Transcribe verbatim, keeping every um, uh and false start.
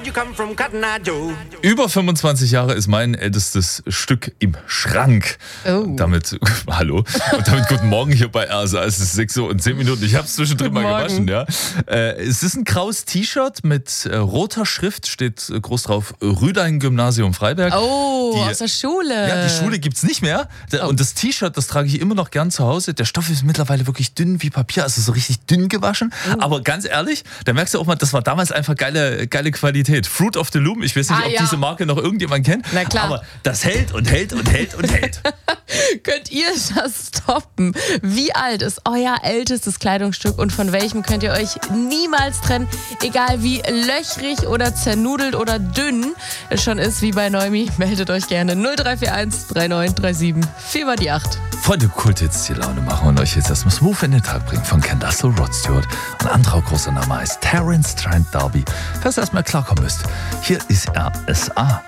you come from Cotton Eye Joe. Über fünfundzwanzig Jahre ist mein ältestes Stück im Schrank. Oh. Und damit, hallo, und damit guten Morgen hier bei R S A. Es ist sechs Uhr und zehn Minuten. Ich habe es zwischendrin Guten mal Morgen. gewaschen. Ja. Äh, es ist ein graues T-Shirt mit äh, roter Schrift, steht äh, groß drauf, Rüdein Gymnasium Freiberg. Oh, Die- aus der Schule. Ja, die Schule gibt's nicht mehr. Da- Oh. Und das T-Shirt, das trage ich immer noch gern zu Hause. Der Stoff ist mittlerweile wirklich dünn wie Papier, also so richtig dünn gewaschen. Oh. Aber ganz ehrlich, da merkst du auch mal, das war damals einfach geile, geile Qualität. Fruit of the Loom, ich weiß nicht, Ah, ob ja. diese Marke noch irgendjemand kennt. Na klar. Aber das hält und hält und hält und hält. Könnt ihr das toppen? Wie alt ist euer ältestes Kleidungsstück und von welchem könnt ihr euch niemals trennen? Egal wie löchrig oder zernudelt oder dünn es schon ist, wie bei Noemi, meldet euch gerne null drei vier eins drei neun drei sieben vier mal die acht. Freunde, Kult jetzt die Laune machen und euch jetzt erstmal smooth in den Tag bringen von Ken Russell, Rod Stewart und anderer großer Name heißt Terence Trent D'Arby. Falls ihr erstmal klarkommen müsst, hier ist R S A.